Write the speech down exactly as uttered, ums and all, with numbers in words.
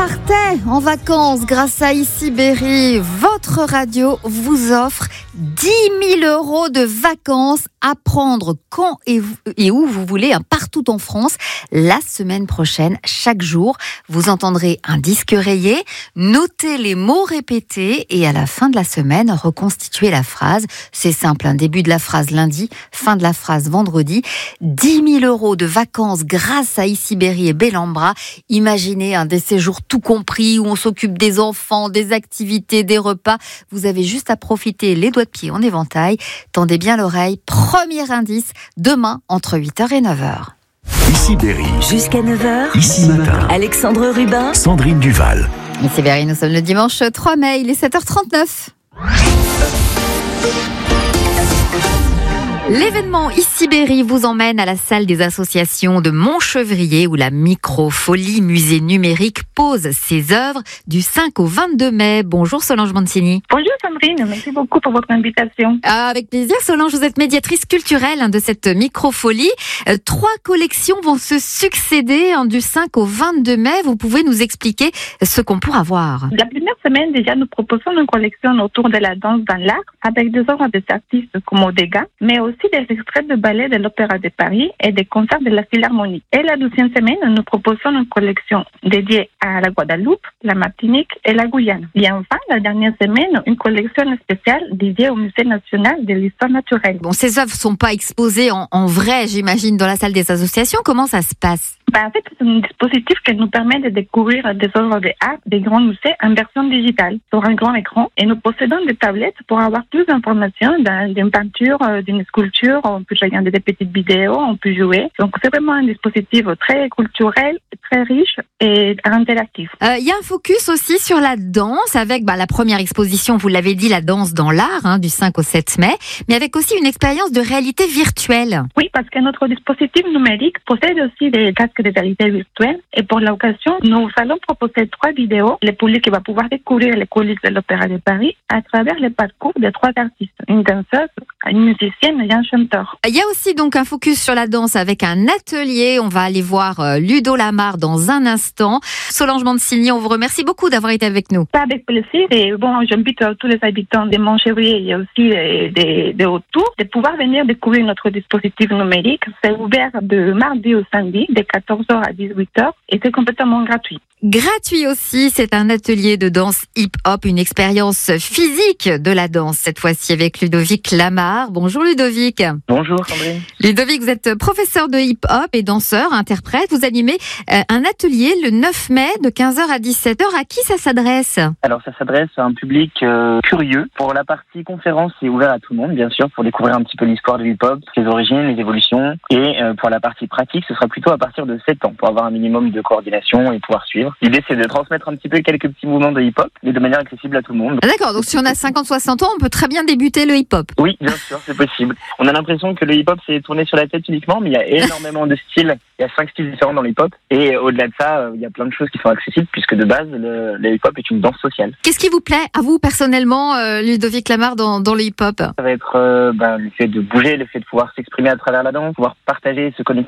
partez en vacances grâce à Ici Berry, votre radio vous offre dix mille euros de vacances à prendre quand et où vous voulez, partout en France. La semaine prochaine, chaque jour, vous entendrez un disque rayé, notez les mots répétés et à la fin de la semaine, reconstituez la phrase. C'est simple, un début de la phrase lundi, fin de la phrase vendredi. dix mille euros de vacances grâce à Ici Berry et Bellambra. Imaginez un des séjours tout compris où on s'occupe des enfants, des activités, des repas. Vous avez juste à profiter les doigts de pied en éventail. Tendez bien l'oreille. Premier indice, demain entre huit heures et neuf heures. Ici Berry. Jusqu'à neuf heures. Ici matin. Alexandre Rubin. Sandrine Duval. Ici Berry, nous sommes le dimanche trois mai, il est sept heures trente-neuf. L'événement Ici Berry vous emmène à la salle des associations de Montchevrier où la Microfolie Musée Numérique pose ses œuvres du cinq au vingt-deux mai. Bonjour Solange Mancini. Bonjour Sandrine, merci beaucoup pour votre invitation. Ah, avec plaisir Solange, vous êtes médiatrice culturelle de cette Microfolie. Euh, trois collections vont se succéder hein, du cinq au vingt-deux mai. Vous pouvez nous expliquer ce qu'on pourra voir? La première semaine déjà, nous proposons une collection autour de la danse dans l'art avec des œuvres des artistes comme Odega, mais aussi des extraits de ballet de l'Opéra de Paris et des concerts de la Philharmonie. Et la deuxième semaine, nous proposons une collection dédiée à la Guadeloupe, la Martinique et la Guyane. Et enfin, la dernière semaine, une collection spéciale dédiée au Musée national de l'histoire naturelle. Bon, ces œuvres ne sont pas exposées en, en vrai, j'imagine, dans la salle des associations. Comment ça se passe? Ben, en fait, c'est un dispositif qui nous permet de découvrir des œuvres d'art des grands musées en version digitale sur un grand écran. Et nous possédons des tablettes pour avoir plus d'informations d'une peinture, d'une sculpture. On peut regarder des petites vidéos, on peut jouer. Donc, c'est vraiment un dispositif très culturel, très riche et interactif. Il euh, y a un focus aussi sur la danse avec bah, la première exposition, vous l'avez dit, la danse dans l'art, hein, du cinq au sept mai, mais avec aussi une expérience de réalité virtuelle. Oui, parce que notre dispositif numérique possède aussi des casques de réalité virtuelle et pour l'occasion, nous allons proposer trois vidéos. Le public va pouvoir découvrir les coulisses de l'Opéra de Paris à travers le parcours de trois artistes, une danseuse, une musicienne et un chanteur. Il y a aussi donc un focus sur la danse avec un atelier. On va aller voir euh, Ludo Lamar dans un instant. Solange Mancini, on vous remercie beaucoup d'avoir été avec nous. Avec plaisir. Et bon, j'invite tous les habitants de Montchevrier et aussi des de, de autour de pouvoir venir découvrir notre dispositif numérique. C'est ouvert de mardi au samedi, de quatorze heures à dix-huit heures et c'est complètement gratuit. Gratuit aussi, c'est un atelier de danse hip-hop, une expérience physique de la danse, cette fois-ci avec Ludovic Lamar. Bonjour Ludovic. Bonjour Sandrine. Ludovic, vous êtes professeur de hip-hop et danseur, interprète. Vous animez euh, un atelier le neuf mai de quinze heures à dix-sept heures. À qui ça s'adresse? Alors ça s'adresse à un public euh, curieux. Pour la partie conférence, c'est ouvert à tout le monde, bien sûr, pour découvrir un petit peu l'histoire du hip-hop, ses origines, les évolutions. Et euh, pour la partie pratique, ce sera plutôt à partir de sept ans, pour avoir un minimum de coordination et pouvoir suivre. L'idée, c'est de transmettre un petit peu quelques petits mouvements de hip-hop, mais de manière accessible à tout le monde. Ah d'accord, donc si on a cinquante soixante ans, on peut très bien débuter le hip-hop. Oui, bien sûr, c'est possible. On a l'impression que le hip-hop, c'est tourné sur la tête uniquement, mais il y a énormément de styles. Il y a cinq styles différents dans le hip-hop. Et au-delà de ça, il y a plein de choses qui sont accessibles, puisque de base, le, le hip-hop est une danse sociale. Qu'est-ce qui vous plaît, à vous, personnellement, euh, Ludovic Lamar, dans, dans le hip-hop? Ça va être euh, ben, le fait de bouger, le fait de pouvoir s'exprimer à travers la danse, pouvoir partager, se connecter